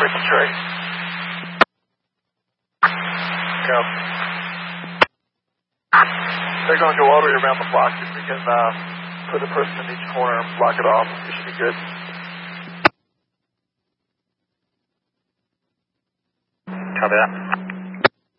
break the trace. Go. They're going to go all the way around the block. If we can put a person in each corner and block it off, we should be good. Copy that.